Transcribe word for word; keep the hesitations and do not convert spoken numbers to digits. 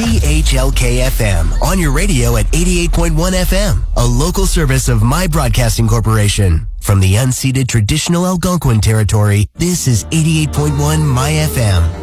C H L K F M, on your radio at eighty-eight point one F M, a local service of My Broadcasting Corporation. From the unceded traditional Algonquin territory, this is eighty-eight point one My F M.